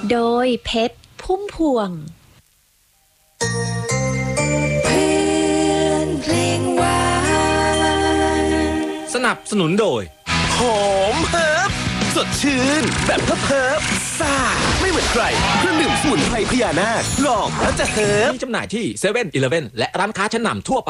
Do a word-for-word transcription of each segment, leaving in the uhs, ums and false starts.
โดยเพชรพุ่มพวงเพื่อนเพลงหวานสนับสนุนโดยหอมเฮิร์บสดชื่นแบบเฮิร์บเฮิร์บซ่าไม่เหมือนใครเครื่องดื่มสมุนไพรพญานาคลองแล้วจะเฮิร์บมีจำหน่ายที่เซเว่นอีเลฟเว่นและร้านค้าชั้นนำทั่วไป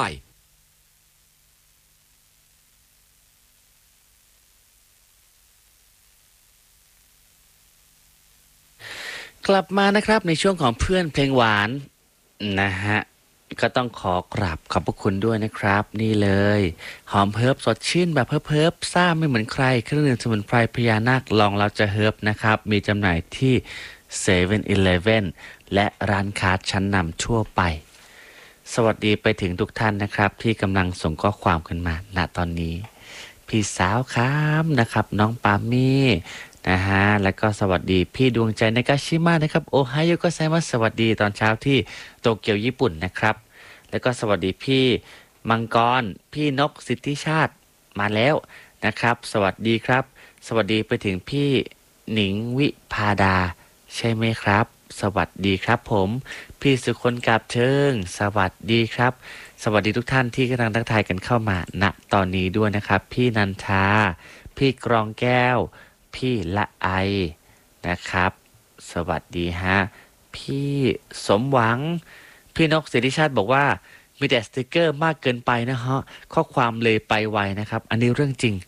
กลับมานะครับในช่วงของเพื่อนเพลงหวานนะฮะก็ต้องขอกราบขอบพระคุณด้วยนะครับนี่เลยหอมเฮิร์บสดชื่นแบบเฮิร์บเฮิร์บซ่าไม่เหมือนใครเครื่องดื่มสมุนไพรพญานาคลองเราจะเฮิร์บนะครับมีจำหน่ายที่เซเว่นอีเลฟเว่นและร้านค้าชั้นนำทั่วไปสวัสดีไปถึงทุกท่านนะครับที่กำลังส่งข้อความขึ้นมาณตอนนี้พี่สาวครับนะครับน้องปามี่นะฮะแล้วก็สวัสดีพี่ดวงใจนากาชิมะนะครับโอไฮโอก็ไซมัสสวัสดีตอนเช้าที่โตเกียวญี่ปุ่นนะครับแล้วก็สวัสดีพี่มังกรพี่นกสิทธิชาติมาแล้วนะครับสวัสดีครับสวัสดีไปถึงพี่หนิงวิภาดาใช่ไหมครับสวัสดีครับผมพี่สุคนกาบเชิงสวัสดีครับสวัสดีทุกท่านที่กำลังทักทายกันเข้ามาณตอนนี้ด้วยนะครับพี่นันทาพี่กรองแก้วพี่ละไอนะครับสวัสดีฮะพี่สมหวังพี่นกสิทธิชาติบอกว่ามีแต่สติกเกอร์มากเกินไปนะฮะข้อความเลยไปไวนะครับอันนี้เรื่องจริง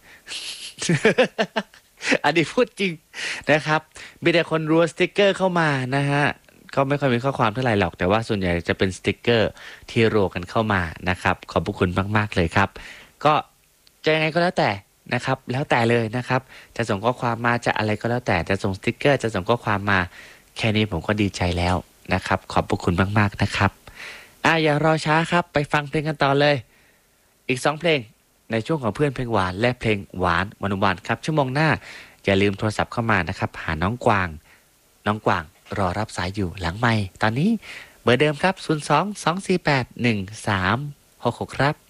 อันนี้พูดจริงนะครับมีแต่คนรัวสติกเกอร์เข้ามานะฮะก็ไม่ค่อยมีข้อความเท่าไหร่หรอกแต่ว่าส่วนใหญ่จะเป็นสติกเกอร์ที่รัวกันเข้ามานะครับขอบพระคุณมากๆเลยครับก็จะยังไงก็แล้วแต่นะครับแล้วแต่เลยนะครับจะส่งข้อความมาจะอะไรก็แล้วแต่จะส่งสติกเกอร์จะส่งข้อความมาแค่นี้ผมก็ดีใจแล้วนะครับขอบพระคุณมากๆนะครับอ่ะอย่ารอช้าครับไปฟังเพลงกันต่อเลยอีกสองเพลงในช่วงของเพื่อนเพลงหวานและเพลงหวานวันวานครับชั่วโมงหน้าอย่าลืมโทรศัพท์เข้ามานะครับหาน้องกวางน้องกวางรอรับสายอยู่หลังไมค์ตอนนี้เบอร์เดิมครับศูนย์ สอง สอง สี่ แปด หนึ่ง สาม หก หกครับ